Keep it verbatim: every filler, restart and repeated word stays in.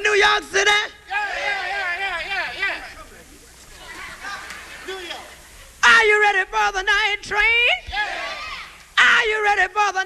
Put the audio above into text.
New York City? Yeah, yeah, yeah, yeah, yeah, yeah. New York. Are you ready for the night train? Yeah. Are you ready for the